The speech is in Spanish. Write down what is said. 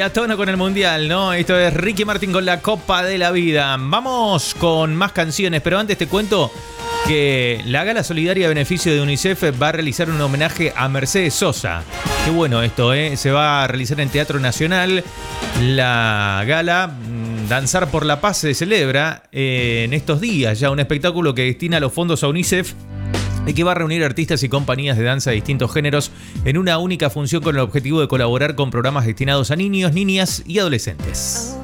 Y a tono con el Mundial, ¿no? Esto es Ricky Martin con la Copa de la Vida. Vamos con más canciones, pero antes te cuento que la Gala Solidaria de Beneficio de UNICEF va a realizar un homenaje a Mercedes Sosa. Qué bueno esto, ¿eh? Se va a realizar en Teatro Nacional. La gala Danzar por la Paz se celebra en estos días ya, un espectáculo que destina los fondos a UNICEF y que va a reunir artistas y compañías de danza de distintos géneros en una única función con el objetivo de colaborar con programas destinados a niños, niñas y adolescentes.